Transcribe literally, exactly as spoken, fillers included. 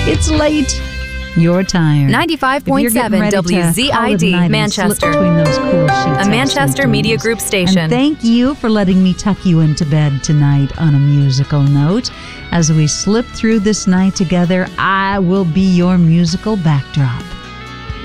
It's late. You're tired. ninety-five point seven W Z I D, Manchester. Between those cool sheets a Manchester Media Group station. And thank you for letting me tuck you into bed tonight on a musical note. As we slip through this night together, I will be your musical backdrop.